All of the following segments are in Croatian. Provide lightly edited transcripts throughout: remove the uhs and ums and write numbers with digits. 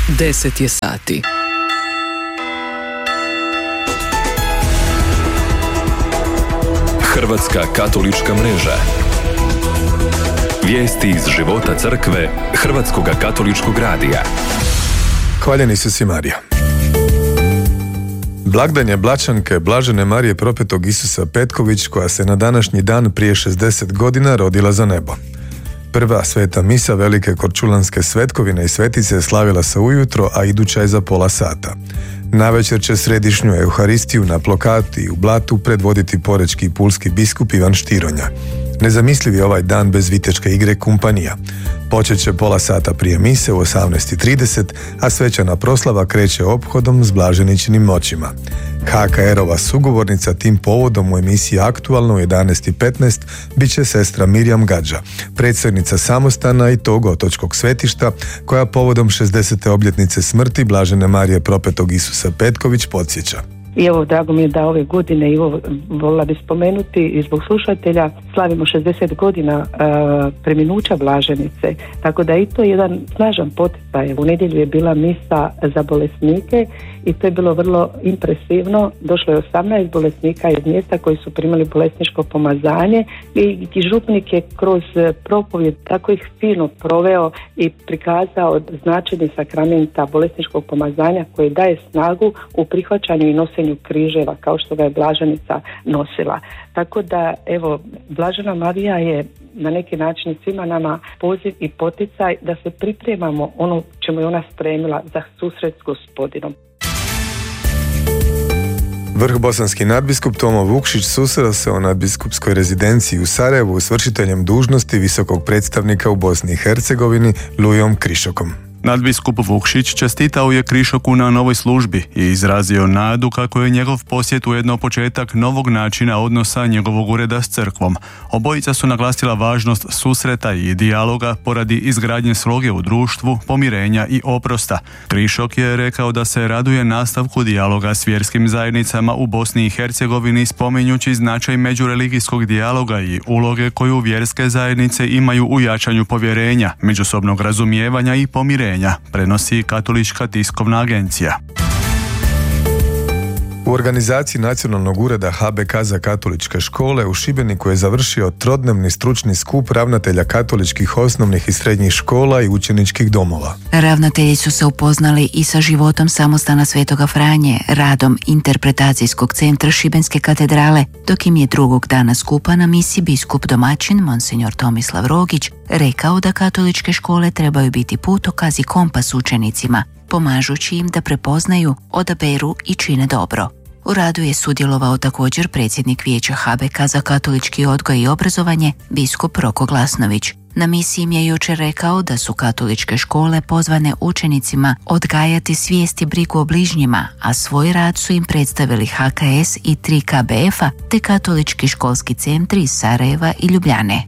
10 je sati. Hrvatska katolička mreža. Vijesti iz života crkve Hrvatskoga katoličkog radija. Hvaljeni su si Marija. Blagdan je Blaćanke Blažene Marije propetog Isusa Petković, koja se na današnji dan prije 60 godina rodila za nebo. Prva sveta misa Velike Korčulanske svetkovine i svetice slavila se ujutro, a iduća je za pola sata. Navečer će središnju Euharistiju na Plokati i u Blatu predvoditi porečki i pulski biskup Ivan Štironja. Nezamisliv je ovaj dan bez viteške igre kumpanija. Počet će pola sata prije mise u 18:30, a svečana proslava kreće ophodom s blaženičinim moćima. HKR-ova sugovornica tim povodom u emisiji Aktualno u 11:15 bit će sestra Mirjam Gadža, predsjednica samostana i tog otočkog svetišta, koja povodom 60. obljetnice smrti Blažene Marije propetog Isusa Petković podsjeća. I evo, drago mi je da ove godine, i ovo volila bi spomenuti i zbog slušatelja, slavimo 60 godina preminuća Blaženice, tako da i to je jedan snažan poticaj. U nedjelju je bila misa za bolesnike i to je bilo vrlo impresivno. Došlo je 18 bolesnika iz mjesta koji su primali bolesničko pomazanje i župnik je kroz propovjed tako ih fino proveo i prikazao značenje sakramenta bolesničkog pomazanja koje daje snagu u prihvaćanju i nosenju križeva kao što ga je Blaženica nosila. Tako da, evo, Blažena Marija je na neki način svima nama poziv i poticaj da se pripremamo ono čemu je ona spremila za susret s Gospodinom. Vrhbosanski nadbiskup Tomo Vukšić susreo se o nadbiskupskoj rezidenciji u Sarajevu s vršiteljem dužnosti visokog predstavnika u Bosni i Hercegovini Lujom Krišokom. Nadbiskup Vukšić čestitao je Krišoku na novoj službi i izrazio nadu kako je njegov posjet ujedno početak novog načina odnosa njegovog ureda s crkvom. Obojica su naglasila važnost susreta i dijaloga poradi izgradnje sloge u društvu, pomirenja i oprosta. Krišok je rekao da se raduje nastavku dijaloga s vjerskim zajednicama u Bosni i Hercegovini, spominjući značaj međureligijskog dijaloga i uloge koju vjerske zajednice imaju u jačanju povjerenja, međusobnog razumijevanja i pomirenja, prenosi Katolička tiskovna agencija. U organizaciji Nacionalnog ureda HBK za katoličke škole u Šibeniku je završio trodnevni stručni skup ravnatelja katoličkih osnovnih i srednjih škola i učeničkih domova. Ravnatelji su se upoznali i sa životom samostana Svetoga Franje, radom interpretacijskog centra Šibenske katedrale, dok im je drugog dana skupa na misi biskup domaćin Monsinjor Tomislav Rogić rekao da katoličke škole trebaju biti putokaz i kompas učenicima, pomažući im da prepoznaju, odaberu i čine dobro. U radu je sudjelovao također predsjednik vijeća HBK za katolički odgoj i obrazovanje, biskup Roko Glasnović. Na misiji im je jučer rekao da su katoličke škole pozvane učenicima odgajati svijest i brigu o bližnjima, a svoj rad su im predstavili HKS i 3 KBF-a te katolički školski centri iz Sarajeva i Ljubljane.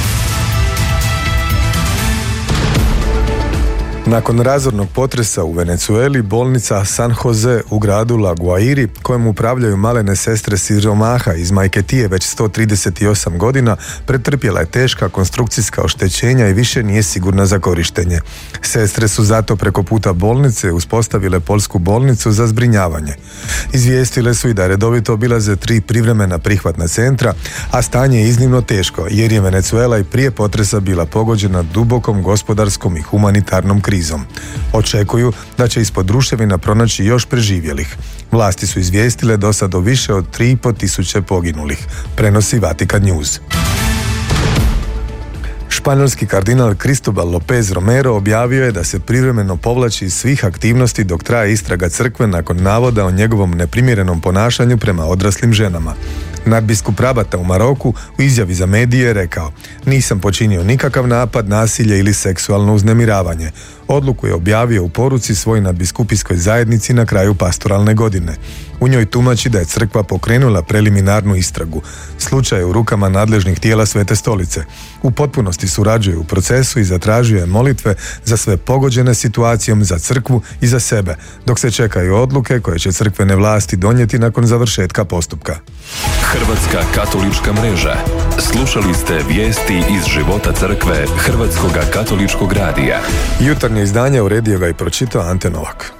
Nakon razornog potresa u Venezueli, bolnica San Jose u gradu La Guairi, kojem upravljaju malene sestre siromaha iz Majketije već 138 godina, pretrpjela je teška konstrukcijska oštećenja i više nije sigurna za korištenje. Sestre su zato preko puta bolnice uspostavile poljsku bolnicu za zbrinjavanje. Izvijestile su i da redovito obilaze 3 privremena prihvatna centra, a stanje je iznimno teško jer je Venezuela i prije potresa bila pogođena dubokom gospodarskom i humanitarnom krizom. Očekuju da će ispod ruševina pronaći još preživjelih. Vlasti su izvijestile do sad o više od 3.500 poginulih, prenosi Vatikan News. Španjolski kardinal Cristobal López Romero objavio je da se privremeno povlači iz svih aktivnosti dok traje istraga crkve nakon navoda o njegovom neprimjerenom ponašanju prema odraslim ženama. Nadbiskup Rabata u Maroku u izjavi za medije je rekao: "Nisam počinio nikakav napad, nasilje ili seksualno uznemiravanje." Odluku je objavio u poruci svoj nadbiskupijskoj zajednici na kraju pastoralne godine. U njoj tumači da je crkva pokrenula preliminarnu istragu. Slučaj je u rukama nadležnih tijela Svete Stolice. U potpunosti surađuje u procesu i zatražuje molitve za sve pogođene situacijom, za crkvu i za sebe, dok se čekaju odluke koje će crkvene vlasti donijeti nakon završetka postupka. Hrvatska katolička mreža. Slušali ste vijesti iz života crkve Hrvatskoga katoličkog radija. Jutarnje izdanje uredio ga i pročitao Ante Novak.